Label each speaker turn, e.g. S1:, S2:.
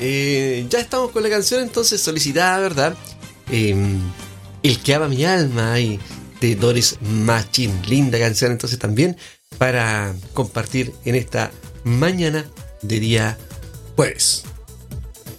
S1: ya estamos con la canción entonces solicitada, ¿verdad? El que ama mi alma y de Doris Machine. Linda canción entonces también para compartir en esta mañana de día jueves.